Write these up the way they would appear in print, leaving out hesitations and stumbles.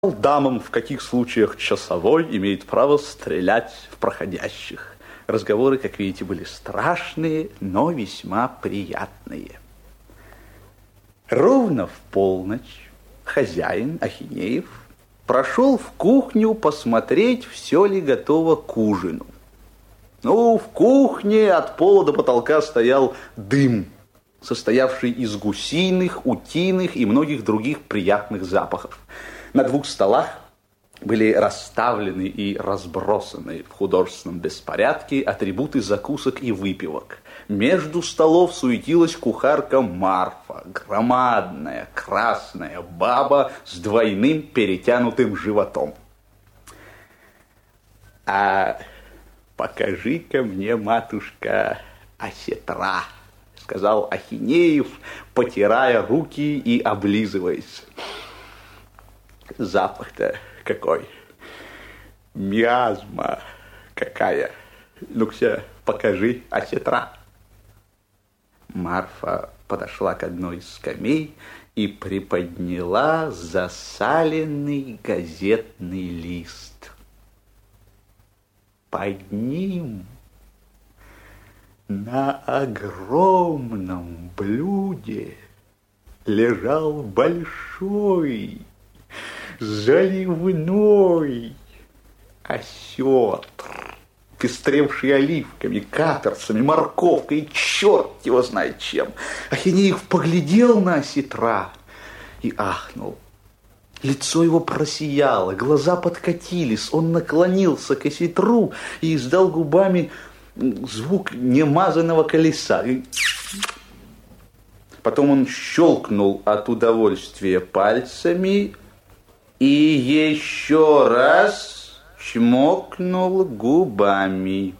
Дамам в каких случаях часовой имеет право стрелять в проходящих. Разговоры, как видите, были страшные, но весьма приятные. Ровно в полночь хозяин Ахинеев прошел в кухню посмотреть, все ли готово к ужину. В кухне от пола до потолка стоял дым, состоявший из гусиных, утиных и многих других приятных запахов. На двух столах были расставлены и разбросаны в художественном беспорядке атрибуты закусок и выпивок. Между столов суетилась кухарка Марфа, громадная красная баба с двойным перетянутым животом. «А покажи-ка мне, матушка, осетра», — сказал Ахинеев, потирая руки и облизываясь. Запах-то какой, миазма какая. Ну-ка, покажи осетра. Марфа подошла к одной из скамей и приподняла засаленный газетный лист. Под ним на огромном блюде лежал большой заливной осетр, пестревший оливками, каперсами, морковкой, черт его знает чем. Ахинеев поглядел на осетра и ахнул. Лицо его просияло, глаза подкатились, он наклонился к осетру и издал губами звук немазанного колеса. Потом он щелкнул от удовольствия пальцами и еще раз чмокнул губами.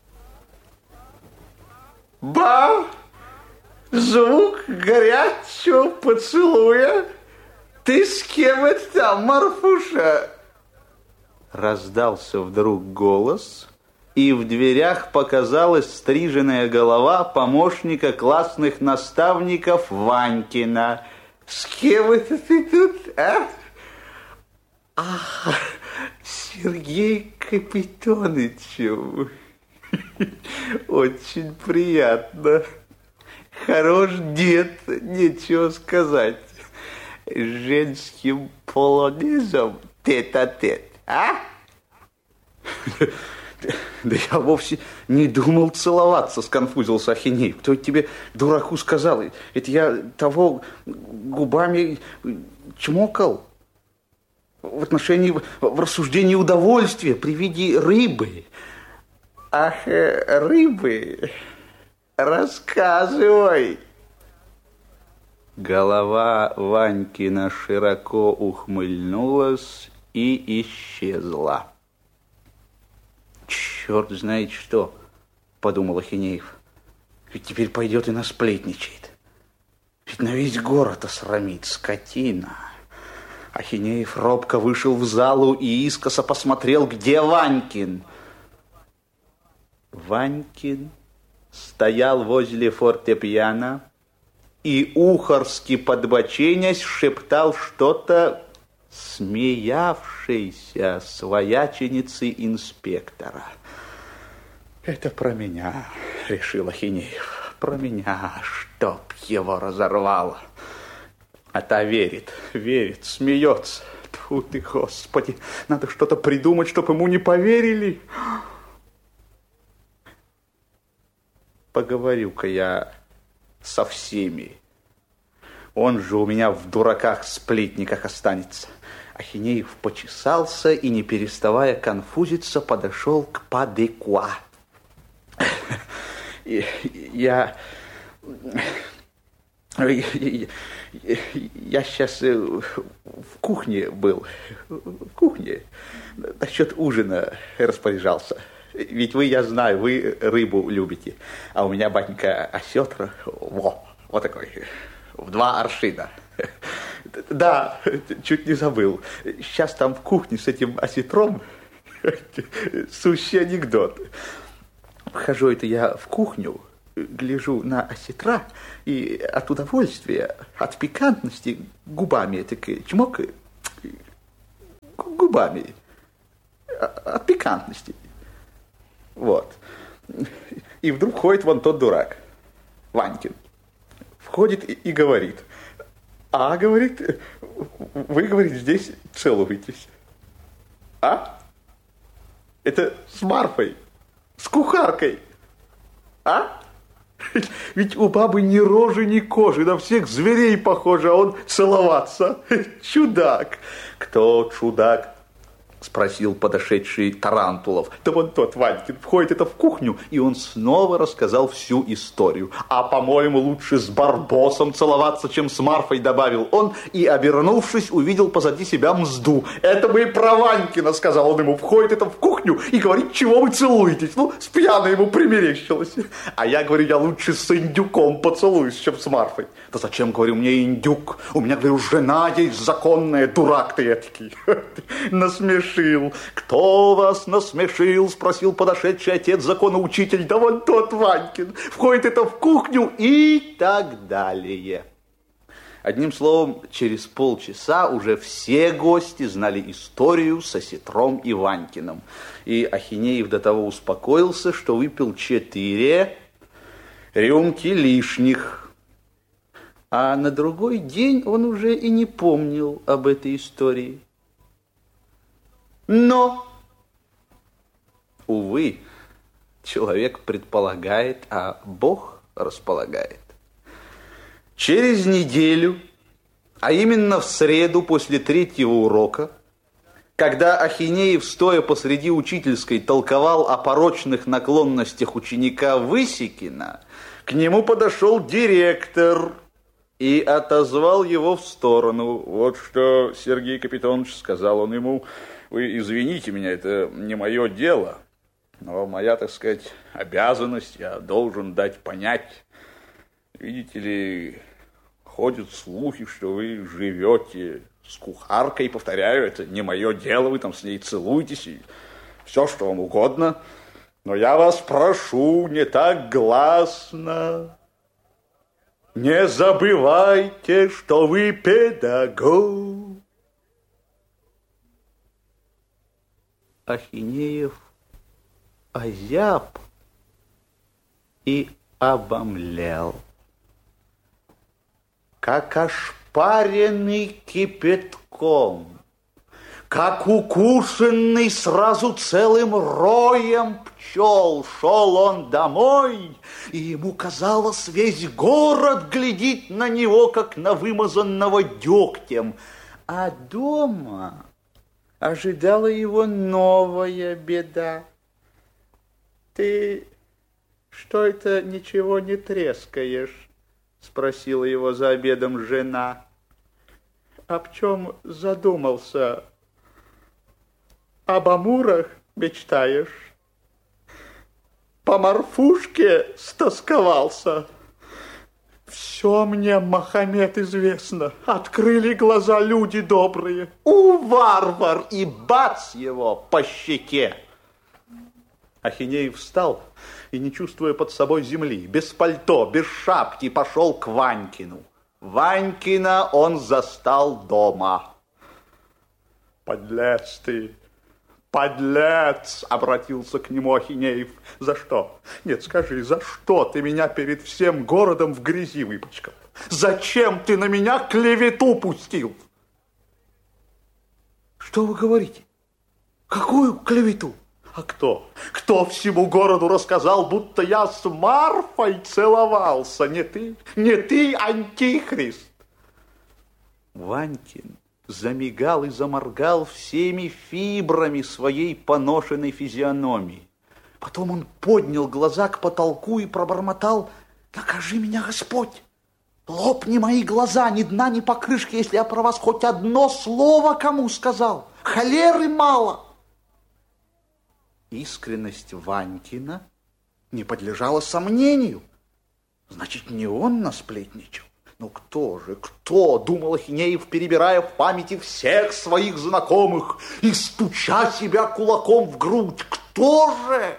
«Ба! Звук горячего поцелуя! Ты с кем это там, Марфуша?» Раздался вдруг голос, и в дверях показалась стриженная голова помощника классных наставников Ванькина. «С кем это ты тут, а?» «Ах, Сергей Капитоновичу, очень приятно. Хорош дед, нечего сказать. Женским полонезом тет-а-тет, а?» «Да я вовсе не думал целоваться», — сконфузился Ахинеев. «Кто тебе, дураку, сказал? Это я того губами чмокал в отношении, в рассуждении удовольствия при виде рыбы». «Ах, рыбы, рассказывай». Голова Ванькина широко ухмыльнулась и исчезла. «Черт знает что», — подумал Ахинеев. «Ведь теперь пойдет и насплетничает. Ведь на весь город осрамит, скотина». Ахинеев робко вышел в залу и искоса посмотрел, где Ванькин. Ванькин стоял возле фортепиано и, ухорски подбоченясь, шептал что-то смеявшейся свояченицы инспектора. «Это про меня», — решил Ахинеев. «Про меня, чтоб его разорвало». А та верит, смеется. Тьфу ты, Господи, надо что-то придумать, чтоб ему не поверили. Поговорю-ка я со всеми. Он же у меня в дураках-сплетниках останется. Ахинеев почесался и, не переставая конфузиться, подошел к Падекуа. Я сейчас в кухне был. В кухне насчет ужина распоряжался. Ведь вы, я знаю, вы рыбу любите. А у меня, батенька, осетр. Вот такой. В 2 аршина. Да, чуть не забыл. Сейчас там в кухне с этим осетром сущий анекдот. Вхожу это я в кухню, гляжу на осетра и от удовольствия, от пикантности губами так чмок, губами. От пикантности. Вот. И вдруг входит вон тот дурак, Ванькин. Входит и говорит: а, говорит, вы, говорит, здесь целуетесь. А? Это с Марфой, с кухаркой. А? Ведь у бабы ни рожи, ни кожи, на всех зверей похоже, а он целоваться. Чудак. Кто чудак? Спросил подошедший Тарантулов. Да вон тот Ванькин входит это в кухню, и он снова рассказал всю историю. А, по-моему, лучше с Барбосом целоваться, чем с Марфой, добавил он, и, обернувшись, увидел позади себя Мзду. Это мы и про Ванькина, сказал он ему. Входит это в кухню и говорит: чего вы целуетесь? Ну, с пьяной ему примерещилось. А я говорю: я лучше с индюком поцелуюсь, чем с Марфой. Да зачем, говорю, мне индюк? У меня, говорю, жена есть законная, дурак ты этакий. Насмешил. Кто вас насмешил? Спросил подошедший отец-законоучитель. Да вон тот Ванькин. Входит это в кухню и так далее. Одним словом, через полчаса уже все гости знали историю с осетром и Ванькиным. И Ахинеев до того успокоился, что выпил 4 рюмки лишних. А на другой день он уже и не помнил об этой истории. Но, увы, человек предполагает, а Бог располагает. Через неделю, а именно в среду после 3-го урока, когда Ахинеев, стоя посреди учительской, толковал о порочных наклонностях ученика Высекина, к нему подошел директор и отозвал его в сторону. Вот что, Сергей Капитонович, сказал он ему: вы извините меня, это не мое дело, но моя, так сказать, обязанность, я должен дать понять. Видите ли, ходят слухи, что вы живете с кухаркой, повторяю, это не мое дело, вы там с ней целуетесь и все, что вам угодно, но я вас прошу, не так гласно. Не забывайте, что вы педагог. Ахинеев озяб и обомлел. Как ошпаренный кипятком, как укушенный сразу целым роем пчел, шел он домой, и ему казалось, весь город глядит на него, как на вымазанного дегтем. А дома ожидала его новая беда. Ты что это ничего не трескаешь? Спросила его за обедом жена. Об чем задумался? Об амурах мечтаешь? По Марфушке стосковался? Все мне, Махамед, известно. Открыли глаза люди добрые. Варвар! И бац его по щеке. Ахинеев встал и, не чувствуя под собой земли, без пальто, без шапки, пошел к Ванькину. Ванькина он застал дома. Подлец ты! Подлец! Обратился к нему Ахинеев. За что? Нет, скажи, за что ты меня перед всем городом в грязи выпачкал? Зачем ты на меня клевету пустил? Что вы говорите? Какую клевету? А кто? Кто всему городу рассказал, будто я с Марфой целовался? Не ты? Не ты, антихрист? Ванькин замигал и заморгал всеми фибрами своей поношенной физиономии. Потом он поднял глаза к потолку и пробормотал: накажи меня, Господь! Лопни мои глаза, ни дна, ни покрышки, если я про вас хоть одно слово кому сказал. Холеры мало. Искренность Ванькина не подлежала сомнению. Значит, не он насплетничал. Ну кто же, кто, думал Ахинеев, перебирая в памяти всех своих знакомых и стуча себя кулаком в грудь. Кто же?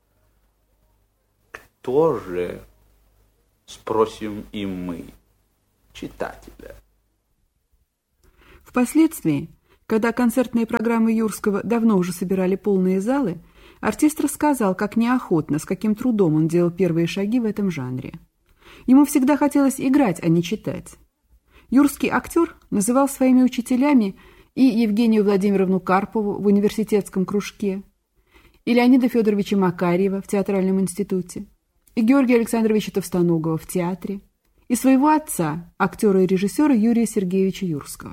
Кто же, спросим и мы, читателя. Впоследствии, Когда концертные программы Юрского давно уже собирали полные залы, артист рассказал, как неохотно, с каким трудом он делал первые шаги в этом жанре. Ему всегда хотелось играть, а не читать. Юрский актер называл своими учителями и Евгению Владимировну Карпову в университетском кружке, и Леонида Федоровича Макарьева в театральном институте, и Георгия Александровича Товстоногова в театре, и своего отца, актера и режиссера Юрия Сергеевича Юрского.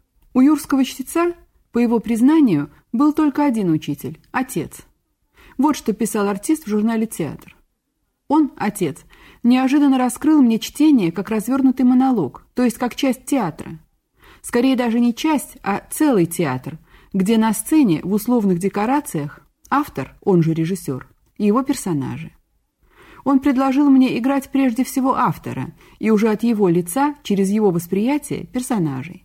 У Юрского чтеца, по его признанию, был только один учитель – отец. Вот что писал артист в журнале «Театр». Он, отец, неожиданно раскрыл мне чтение как развернутый монолог, то есть как часть театра. Скорее даже не часть, а целый театр, где на сцене в условных декорациях автор, он же режиссер, и его персонажи. Он предложил мне играть прежде всего автора и уже от его лица, через его восприятие, персонажей.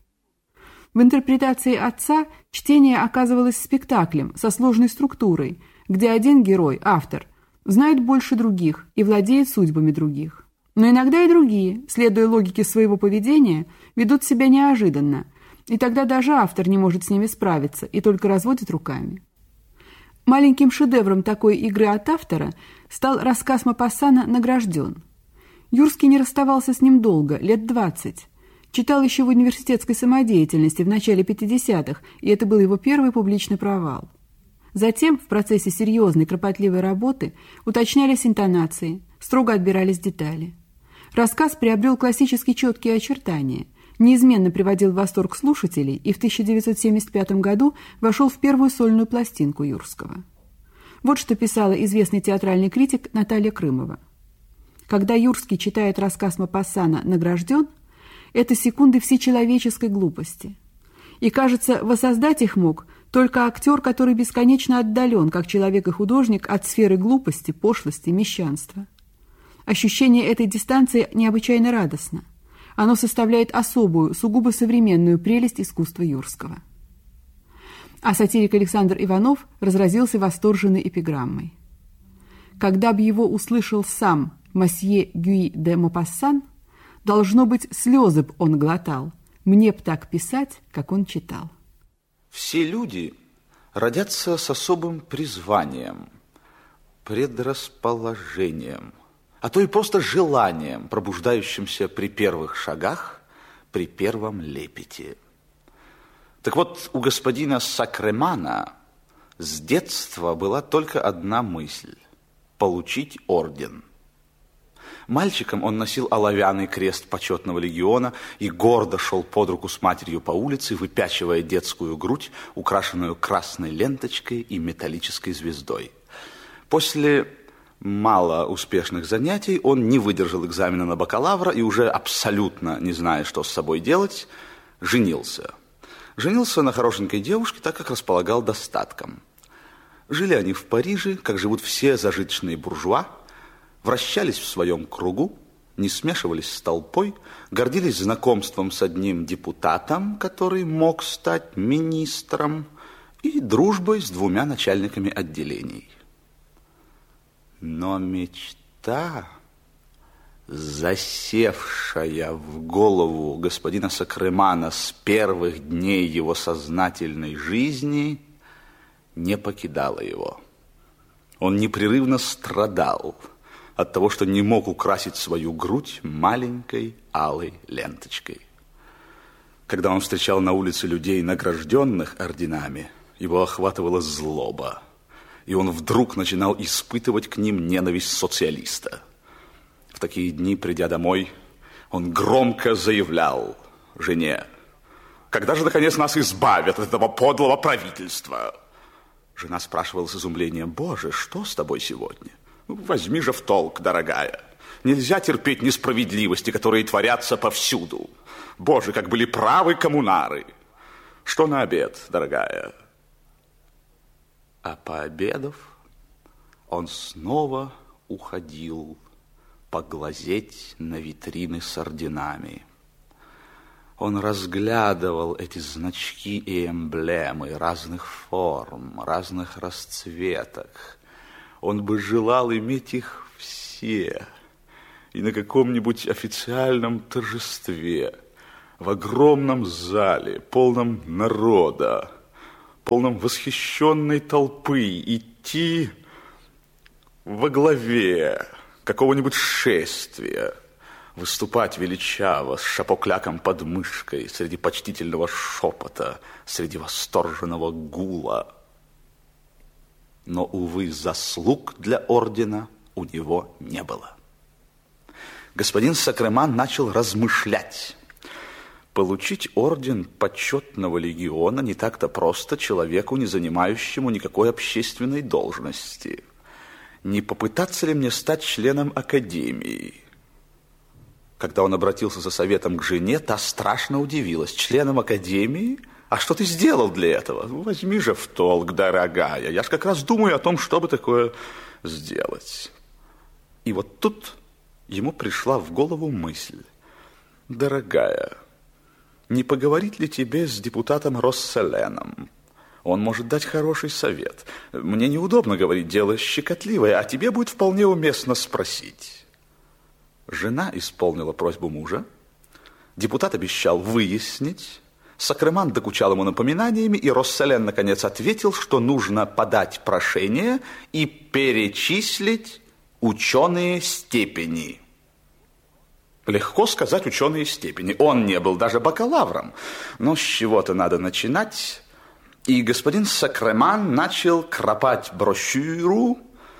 В интерпретации отца чтение оказывалось спектаклем со сложной структурой, где один герой, автор, знает больше других и владеет судьбами других. Но иногда и другие, следуя логике своего поведения, ведут себя неожиданно, и тогда даже автор не может с ними справиться и только разводит руками. Маленьким шедевром такой игры от автора стал рассказ Мопассана «Награжден». Юрский не расставался с ним долго, лет 20. Читал еще в университетской самодеятельности в начале 50-х, и это был его первый публичный провал. Затем, в процессе серьезной, кропотливой работы, уточнялись интонации, строго отбирались детали. Рассказ приобрел классически четкие очертания, неизменно приводил в восторг слушателей и в 1975 году вошел в первую сольную пластинку Юрского. Вот что писала известный театральный критик Наталья Крымова. Когда Юрский читает рассказ Мопассана «Награжден», это секунды всечеловеческой глупости. И, кажется, воссоздать их мог только актер, который бесконечно отдален, как человек и художник, от сферы глупости, пошлости, мещанства. Ощущение этой дистанции необычайно радостно. Оно составляет особую, сугубо современную прелесть искусства Юрского. А сатирик Александр Иванов разразился восторженной эпиграммой. «Когда б его услышал сам мосье Гюи де Мопассан, должно быть, слезы б он глотал, мне б так писать, как он читал». Все люди родятся с особым призванием, предрасположением, а то и просто желанием, пробуждающимся при первых шагах, при первом лепете. Так вот, у господина Сакремана с детства была только одна мысль – получить орден. Мальчиком он носил оловянный крест почетного легиона и гордо шел под руку с матерью по улице, выпячивая детскую грудь, украшенную красной ленточкой и металлической звездой. После мало успешных занятий он не выдержал экзамена на бакалавра и уже абсолютно не зная, что с собой делать, женился. Женился на хорошенькой девушке, так как располагал достатком. Жили они в Париже, как живут все зажиточные буржуа, вращались в своем кругу, не смешивались с толпой, гордились знакомством с одним депутатом, который мог стать министром, и дружбой с двумя начальниками отделений. Но мечта, засевшая в голову господина Сакремана с первых дней его сознательной жизни, не покидала его. Он непрерывно страдал от того, что не мог украсить свою грудь маленькой алой ленточкой. Когда он встречал на улице людей, награжденных орденами, его охватывала злоба, и он вдруг начинал испытывать к ним ненависть социалиста. В такие дни, придя домой, он громко заявлял жене: «Когда же, наконец, нас избавят от этого подлого правительства?» Жена спрашивала с изумлением: «Боже, что с тобой сегодня? Возьми же в толк, дорогая. Нельзя терпеть несправедливости, которые творятся повсюду. Боже, как были правы коммунары. Что на обед, дорогая?» А пообедав, он снова уходил поглазеть на витрины с орденами. Он разглядывал эти значки и эмблемы разных форм, разных расцветок. Он бы желал иметь их все и на каком-нибудь официальном торжестве в огромном зале, полном народа, полном восхищенной толпы, идти во главе какого-нибудь шествия, выступать величаво, с шапокляком под мышкой, среди почтительного шепота, среди восторженного гула. Но, увы, заслуг для ордена у него не было. Господин Сакреман начал размышлять. Получить орден почетного легиона не так-то просто человеку, не занимающему никакой общественной должности. Не попытаться ли мне стать членом академии? Когда он обратился за советом к жене, та страшно удивилась. Членом академии? А что ты сделал для этого? Возьми же в толк, дорогая. Я ж как раз думаю о том, чтобы такое сделать. И вот тут ему пришла в голову мысль. Дорогая, не поговорить ли тебе с депутатом Росселеном? Он может дать хороший совет. Мне неудобно говорить, дело щекотливое, а тебе будет вполне уместно спросить. Жена исполнила просьбу мужа. Депутат обещал выяснить. Сакреман докучал ему напоминаниями, и Росселен, наконец, ответил, что нужно подать прошение и перечислить ученые степени. Легко сказать ученые степени. Он не был даже бакалавром. Но с чего-то надо начинать. И господин Сакреман начал кропать брошюру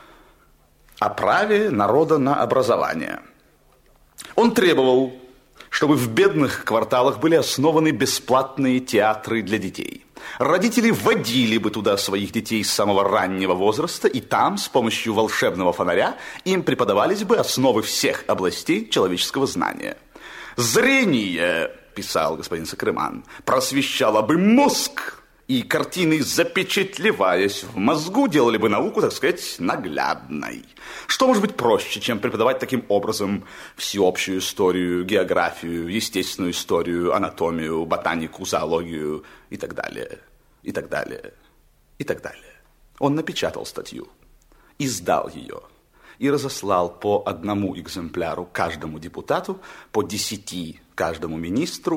о праве народа на образование. Он требовал, чтобы в бедных кварталах были основаны бесплатные театры для детей. Родители водили бы туда своих детей с самого раннего возраста, и там, с помощью волшебного фонаря, им преподавались бы основы всех областей человеческого знания. Зрение, писал господин Сакреман, просвещало бы мозг, и картины, запечатлеваясь в мозгу, делали бы науку, так сказать, наглядной. Что может быть проще, чем преподавать таким образом всеобщую историю, географию, естественную историю, анатомию, ботанику, зоологию и так далее, и так далее, и так далее. Он напечатал статью, издал ее и разослал по одному экземпляру каждому депутату, по 10 каждому министру,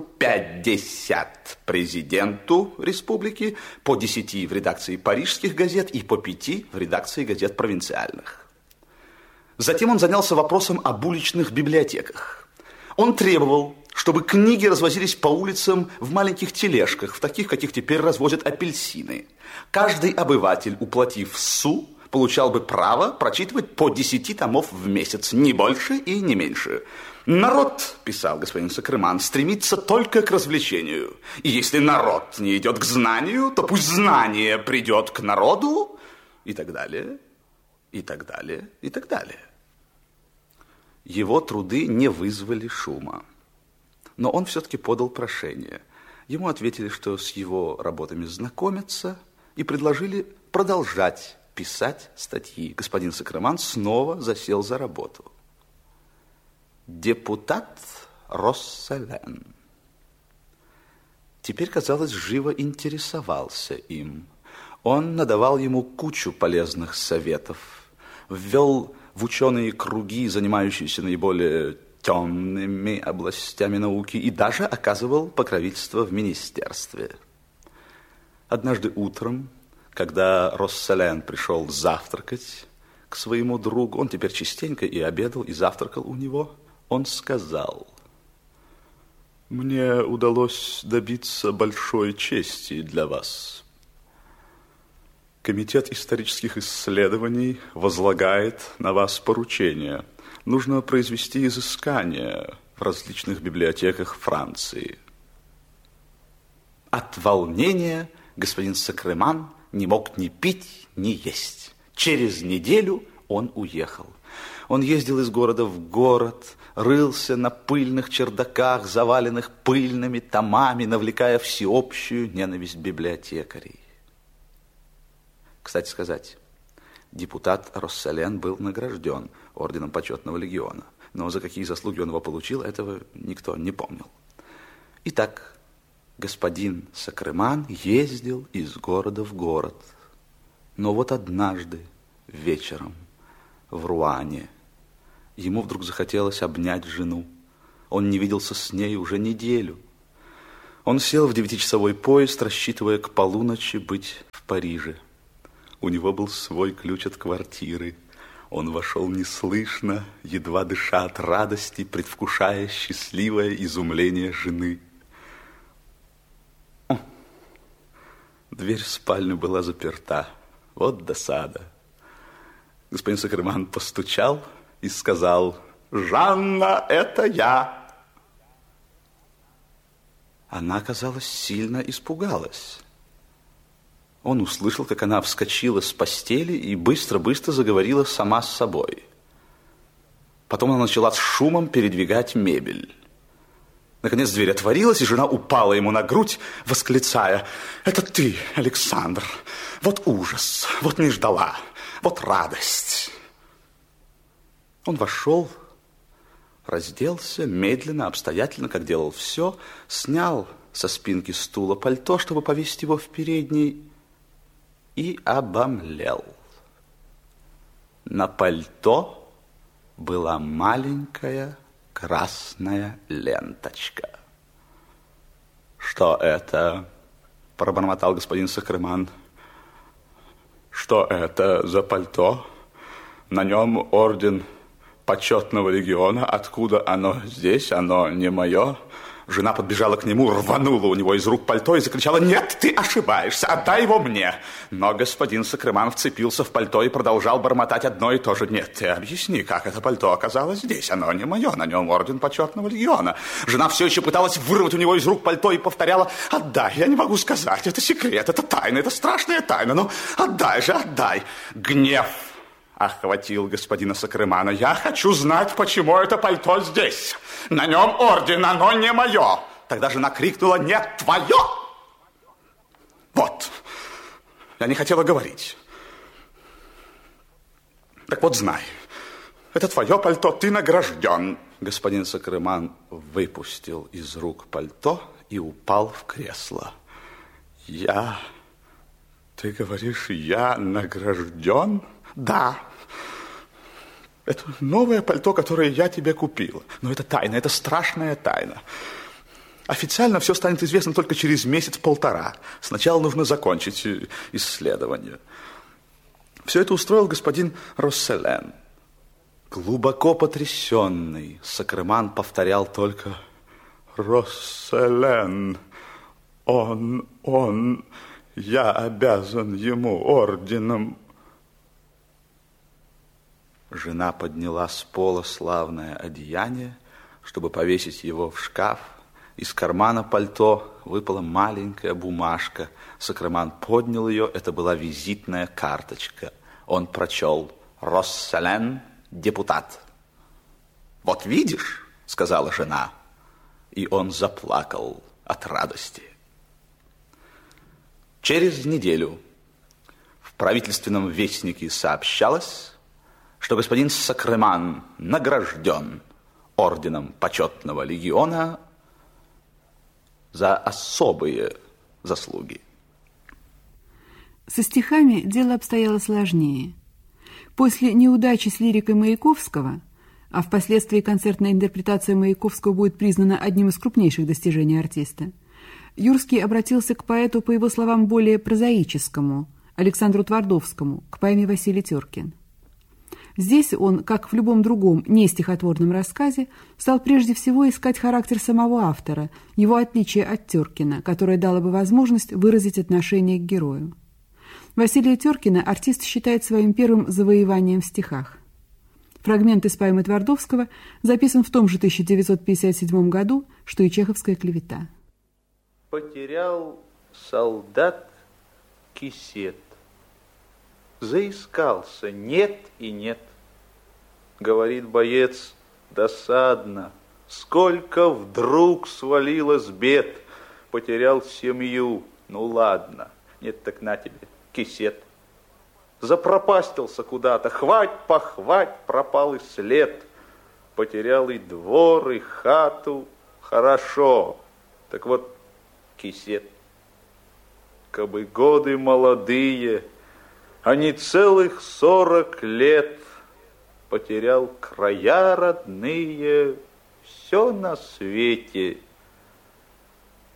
50 президенту республики, по 10 в редакции парижских газет и по 5 в редакции газет провинциальных. Затем он занялся вопросом об уличных библиотеках. Он требовал, чтобы книги развозились по улицам в маленьких тележках, в таких, каких теперь развозят апельсины. Каждый обыватель, уплатив СУ, получал бы право прочитывать по 10 томов в месяц, не больше и не меньше. Народ, писал господин Сакреман, стремится только к развлечению. И если народ не идет к знанию, то пусть знание придет к народу, и так далее, и так далее, и так далее. Его труды не вызвали шума. Но он все-таки подал прошение. Ему ответили, что с его работами знакомятся, и предложили продолжать писать статьи. Господин Сакреман снова засел за работу. Депутат Росселен теперь, казалось, живо интересовался им. Он надавал ему кучу полезных советов, ввел в ученые круги, занимающиеся наиболее темными областями науки, и даже оказывал покровительство в министерстве. Однажды утром, когда Росселен пришел завтракать к своему другу, он теперь частенько и обедал, и завтракал у него, он сказал: «Мне удалось добиться большой чести для вас. Комитет исторических исследований возлагает на вас поручение. Нужно произвести изыскания в различных библиотеках Франции». От волнения господин Сакреман не мог ни пить, ни есть. Через неделю он уехал. Он ездил из города в город, рылся на пыльных чердаках, заваленных пыльными томами, навлекая всеобщую ненависть библиотекарей. Кстати сказать, депутат Росселен был награжден орденом почетного легиона, но за какие заслуги он его получил, этого никто не помнил. Итак, господин Сакреман ездил из города в город. Но вот однажды вечером в Руане ему вдруг захотелось обнять жену. Он не виделся с ней уже неделю. Он сел в 9-часовой поезд, рассчитывая к полуночи быть в Париже. У него был свой ключ от квартиры. Он вошел неслышно, едва дыша от радости, предвкушая счастливое изумление жены. Дверь в спальню была заперта. Вот досада. Господин Сакреман постучал и сказал: «Жанна, это я». Она, казалось, сильно испугалась. Он услышал, как она вскочила с постели и быстро-быстро заговорила сама с собой. Потом она начала с шумом передвигать мебель. Наконец дверь отворилась, и жена упала ему на грудь, восклицая: «Это ты, Александр! Вот ужас! Вот не ждала! Вот радость!» Он вошел, разделся, медленно, обстоятельно, как делал все, снял со спинки стула пальто, чтобы повесить его в передней, и обомлел. На пальто была маленькая красная ленточка. «Что это?» – пробормотал господин Сакреман. «Что это за пальто? На нем орден почетного легиона. Откуда оно здесь? Оно не мое». Жена подбежала к нему, рванула у него из рук пальто и закричала: «Нет, ты ошибаешься, отдай его мне!» Но господин Сакреман вцепился в пальто и продолжал бормотать одно и то же: «Нет, ты объясни, как это пальто оказалось здесь? Оно не мое, на нем орден почетного легиона». Жена все еще пыталась вырвать у него из рук пальто и повторяла: «Отдай, я не могу сказать, это секрет, это тайна, это страшная тайна, ну отдай же, отдай». Гнев охватил господина Сакремана. «Я хочу знать, почему это пальто здесь. На нем орден, оно не мое». Тогда жена крикнула: «Нет, твое!» Вот. Я не хотела говорить. Так вот, знай, это твое пальто, ты награжден. Господин Сакреман выпустил из рук пальто и упал в кресло. Ты говоришь, я награжден? Да. Это новое пальто, которое я тебе купила. Но это тайна, это страшная тайна. Официально все станет известно только через месяц-полтора. Сначала нужно закончить исследование. Все это устроил господин Росселен. Глубоко потрясенный, Сакреман повторял только: «Росселен, я обязан ему орденом». Жена подняла с пола славное одеяние, чтобы повесить его в шкаф. Из кармана пальто выпала маленькая бумажка. Сакреман поднял ее, это была визитная карточка. Он прочел: «Росселен, депутат». «Вот видишь», — сказала жена, и он заплакал от радости. Через неделю в правительственном вестнике сообщалось, что господин Сакреман награжден орденом почетного легиона за особые заслуги. Со стихами дело обстояло сложнее. После неудачи с лирикой Маяковского, а впоследствии концертная интерпретация Маяковского будет признана одним из крупнейших достижений артиста, Юрский обратился к поэту, по его словам, более прозаическому, Александру Твардовскому, к поэме Василий Теркин. Здесь он, как в любом другом нестихотворном рассказе, стал прежде всего искать характер самого автора, его отличие от Теркина, которое дало бы возможность выразить отношение к герою. Василия Теркина артист считает своим первым завоеванием в стихах. Фрагмент из поэмы Твардовского записан в том же 1957 году, что и чеховская клевета. Потерял солдат кисет. Заискался, нет и нет. Говорит боец досадно: сколько вдруг свалилось бед. Потерял семью, ну ладно, нет так на тебе кисет. Запропастился куда-то, хвать-похвать, пропал и след. Потерял и двор, и хату, хорошо. Так вот, кисет. Кабы годы молодые, а не целых 40 лет, потерял края родные, все на свете.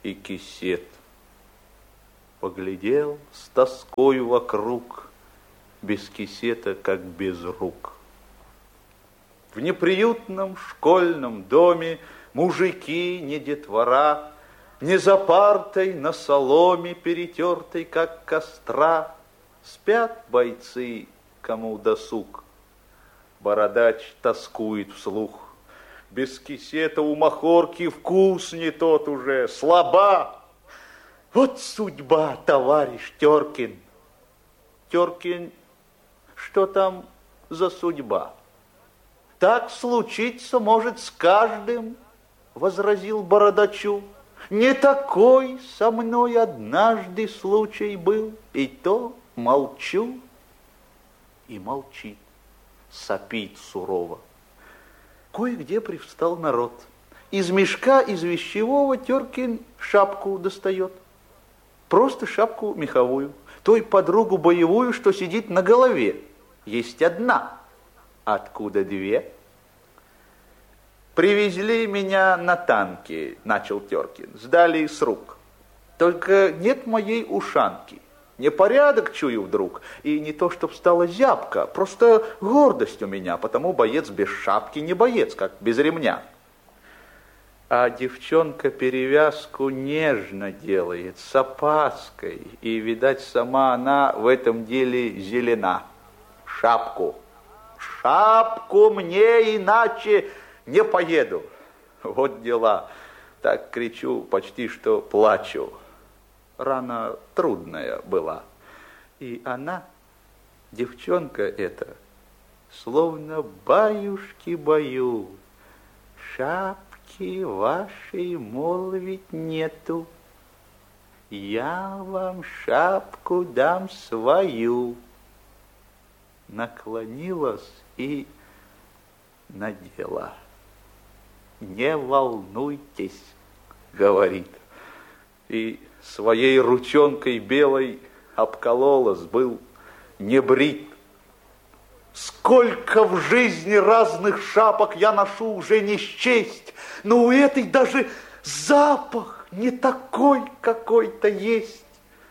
и кисет. Поглядел с тоской вокруг, без кисета, как без рук. В неприютном школьном доме мужики, не детвора, не за партой на соломе, перетертой, как костра, спят бойцы, кому досуг. Бородач тоскует вслух. Без кисета у махорки вкус не тот уже, слаба. Вот судьба, товарищ Теркин. Теркин, что там за судьба? Так случиться может с каждым, возразил бородачу. Не такой со мной однажды случай был, и то молчу. И молчит, сопит сурово. Кое-где привстал народ. Из мешка, из вещевого Теркин шапку достает. Просто шапку меховую, той подругу боевую, что сидит на голове. Есть одна. Откуда две? Привезли меня на танке, начал Теркин. Сдали с рук. Только нет моей ушанки. Непорядок чую вдруг. И не то, чтоб стала зябка, просто гордость у меня, потому боец без шапки не боец, как без ремня. А девчонка перевязку нежно делает, с опаской, и, видать, сама она в этом деле зелена. Шапку. Шапку мне, иначе не поеду. Вот дела. Так кричу, почти что плачу. Рана трудная была. И она, девчонка эта, словно баюшки-баю. Шапки вашей, молвить, нету. Я вам шапку дам свою. Наклонилась и надела. Не волнуйтесь, говорит. И своей ручонкой белой обкололась, был не брит. Сколько в жизни разных шапок я ношу, уже не счесть, но у этой даже запах не такой какой-то есть.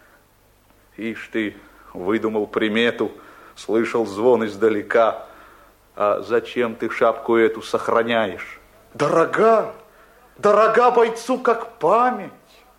Ишь ты, выдумал примету, слышал звон издалека. А зачем ты шапку эту сохраняешь? Дорога, дорога бойцу, как память.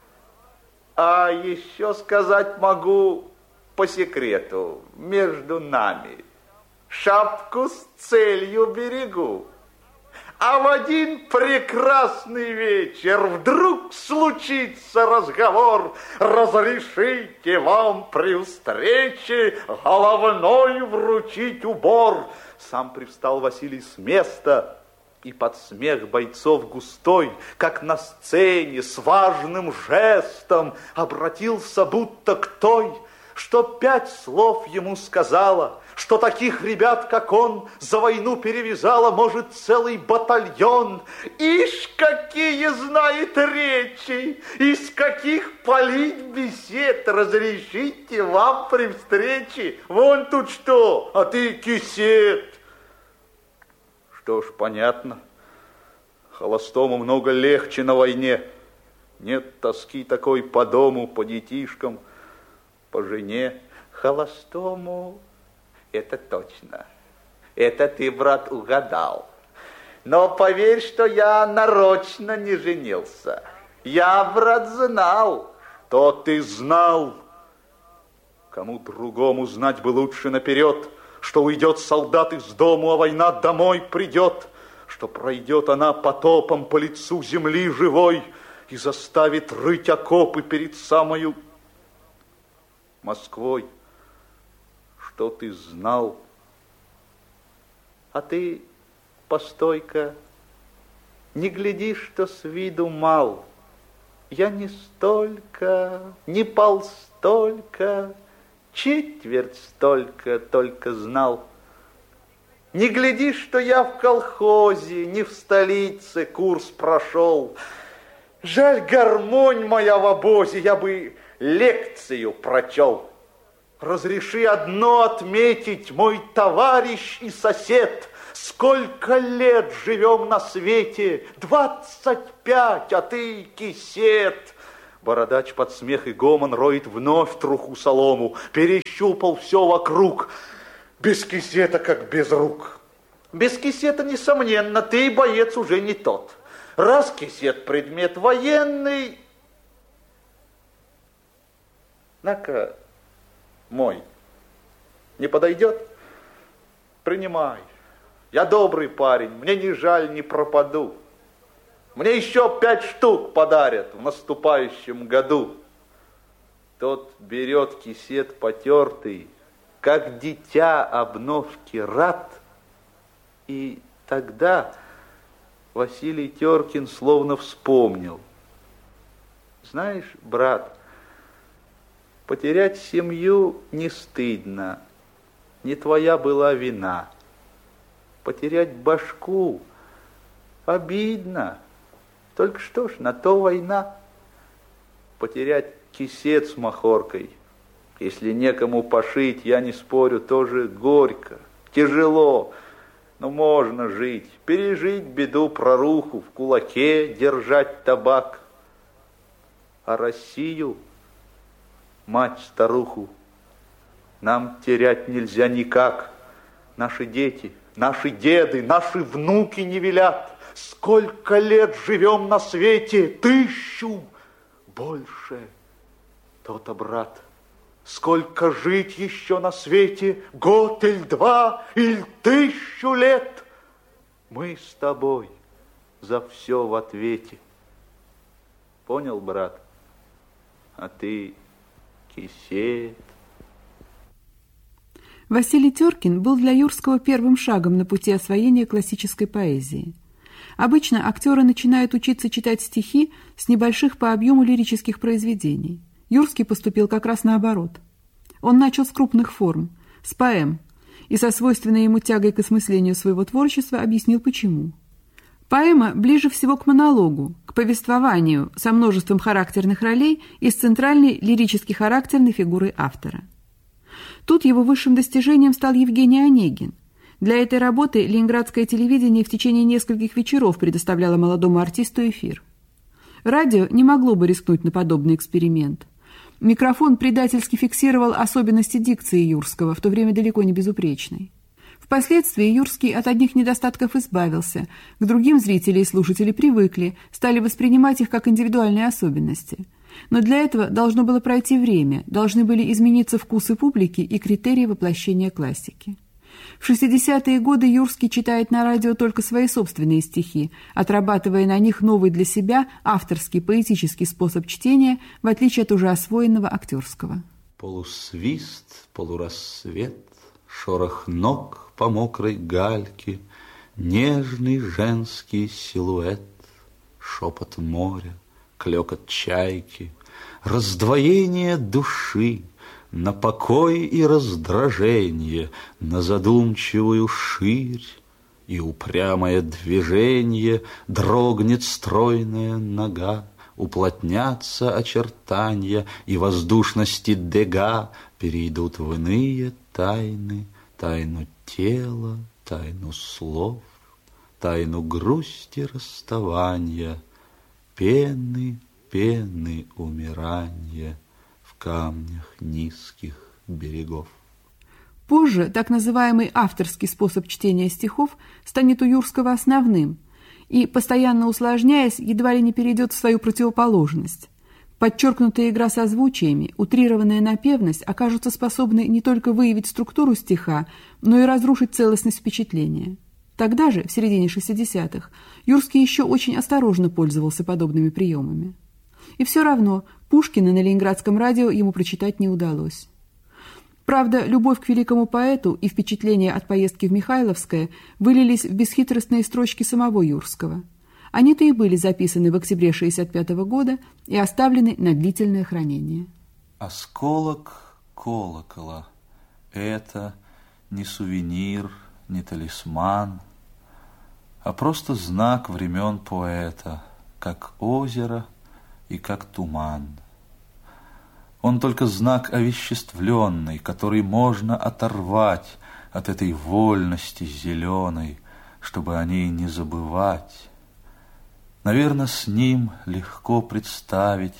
А еще сказать могу по секрету, между нами. Шапку с целью берегу. А в один прекрасный вечер вдруг случится разговор. Разрешите вам при встрече головной вручить убор. Сам привстал Василий с места, и под смех бойцов густой, как на сцене, с важным жестом обратился будто к той, что 5 слов ему сказала, что таких ребят, как он, за войну перевязала, может, целый батальон. Ишь, какие знает речи, из каких полить бесед, разрешите вам при встрече. Вон тут что, а ты кисет. Что ж, понятно. Холостому много легче на войне. Нет тоски такой по дому, по детишкам, по жене. Холостому, это точно. Это ты, брат, угадал. Но поверь, что я нарочно не женился. Я, брат, знал. Что ты знал? Кому другому знать бы лучше наперед, что уйдет солдат из дому, а война домой придет, что пройдет она потопом по лицу земли живой и заставит рыть окопы перед самою Москвой. Что ты знал? А ты, постой-ка, не гляди, что с виду мал. Я не столько, не полстолько, четверть столько только знал. Не гляди, что я в колхозе, не в столице курс прошел. Жаль, гармонь моя в обозе, я бы лекцию прочел. Разреши одно отметить, мой товарищ и сосед. Сколько лет живем на свете? 25, а ты кисет. Бородач под смех и гомон роет вновь труху солому, перещупал все вокруг. Без кисета, как без рук. Без кисета, несомненно, ты, боец, уже не тот. Раз кисет предмет военный... На-ка, мой, не подойдет? Принимай. Я добрый парень, мне не жаль, не пропаду. Мне еще 5 штук подарят в наступающем году. Тот берет кисет потертый, как дитя обновки рад. И тогда Василий Теркин словно вспомнил. Знаешь, брат, потерять семью не стыдно, не твоя была вина. Потерять башку обидно. Только что ж, на то война. Потерять кисет с махоркой, если некому пошить, я не спорю, тоже горько, тяжело, но можно жить, пережить беду, проруху, в кулаке держать табак. А Россию, мать-старуху, нам терять нельзя никак. Наши дети, наши деды, наши внуки не велят. Сколько лет живем на свете? 1000, больше. То-то, брат, сколько жить еще на свете? Год или 2, или 1000 лет? Мы с тобой за все в ответе. Понял, брат? А ты кисет. Василий Теркин был для Юрского первым шагом на пути освоения классической поэзии. Обычно актеры начинают учиться читать стихи с небольших по объему лирических произведений. Юрский поступил как раз наоборот. Он начал с крупных форм, с поэм, и со свойственной ему тягой к осмыслению своего творчества объяснил почему. Поэма ближе всего к монологу, к повествованию со множеством характерных ролей и с центральной лирически-характерной фигурой автора. Тут его высшим достижением стал Евгений Онегин. Для этой работы ленинградское телевидение в течение нескольких вечеров предоставляло молодому артисту эфир. Радио не могло бы рискнуть на подобный эксперимент. Микрофон предательски фиксировал особенности дикции Юрского, в то время далеко не безупречной. Впоследствии Юрский от одних недостатков избавился, к другим зрители и слушатели привыкли, стали воспринимать их как индивидуальные особенности. Но для этого должно было пройти время, должны были измениться вкусы публики и критерии воплощения классики. В 60-е годы Юрский читает на радио только свои собственные стихи, отрабатывая на них новый для себя авторский поэтический способ чтения, в отличие от уже освоенного актерского. Полусвист, полурассвет, шорох ног по мокрой гальке, нежный женский силуэт, шепот моря, клёкот чайки, раздвоение души, на покой и раздражение, на задумчивую ширь и упрямое движение, дрогнет стройная нога, уплотнятся очертания, и воздушности дега перейдут в иные тайны, тайну тела, тайну слов, тайну грусти расставания, пены, пены умирания в камнях низких берегов. Позже так называемый авторский способ чтения стихов станет у Юрского основным и, постоянно усложняясь, едва ли не перейдет в свою противоположность. Подчеркнутая игра созвучиями, утрированная напевность окажутся способны не только выявить структуру стиха, но и разрушить целостность впечатления. Тогда же, в середине 60-х, Юрский еще очень осторожно пользовался подобными приемами. И все равно Пушкина на ленинградском радио ему прочитать не удалось. Правда, любовь к великому поэту и впечатления от поездки в Михайловское вылились в бесхитростные строчки самого Юрского. Они-то и были записаны в октябре 65-го года и оставлены на длительное хранение. Осколок колокола — это не сувенир, не талисман, а просто знак времен поэта, как озеро и как туман. Он только знак овеществленный, который можно оторвать от этой вольности зеленой, чтобы о ней не забывать. Наверно, с ним легко представить,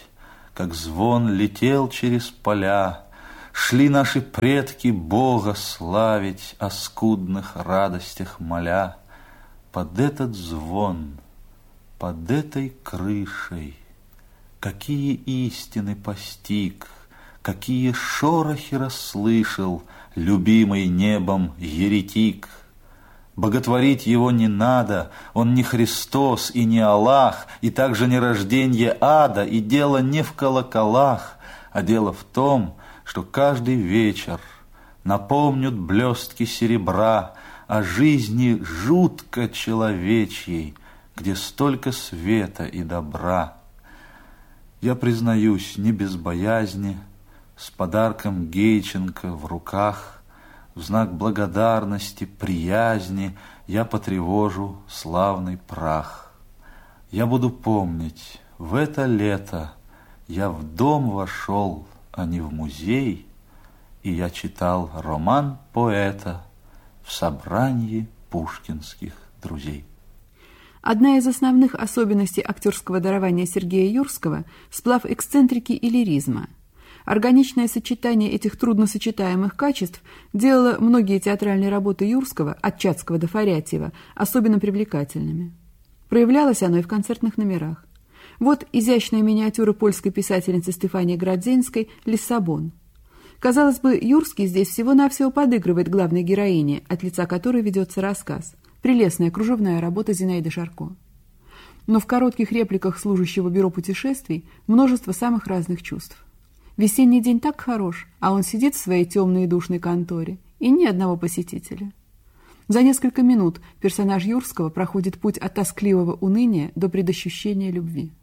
как звон летел через поля, шли наши предки Бога славить, о скудных радостях моля. Под этот звон, под этой крышей, какие истины постиг, какие шорохи расслышал любимый небом еретик. Боготворить его не надо, он не Христос и не Аллах, и также не рожденье ада, и дело не в колоколах, а дело в том, что каждый вечер напомнят блестки серебра о жизни жутко человечьей, где столько света и добра. Я признаюсь, не без боязни, с подарком Гейченко в руках, в знак благодарности, приязни я потревожу славный прах. Я буду помнить, в это лето я в дом вошел, а не в музей, и я читал роман поэта в собрании пушкинских друзей. Одна из основных особенностей актерского дарования Сергея Юрского – сплав эксцентрики и лиризма. Органичное сочетание этих трудносочетаемых качеств делало многие театральные работы Юрского, от Чацкого до Фарятьева, особенно привлекательными. Проявлялось оно и в концертных номерах. Вот изящная миниатюра польской писательницы Стефании Градзенской «Лиссабон». Казалось бы, Юрский здесь всего-навсего подыгрывает главной героине, от лица которой ведется рассказ. Прелестная кружевная работа Зинаиды Шарко. Но в коротких репликах служащего бюро путешествий множество самых разных чувств. Весенний день так хорош, а он сидит в своей темной и душной конторе, и ни одного посетителя. За несколько минут персонаж Юрского проходит путь от тоскливого уныния до предощущения любви.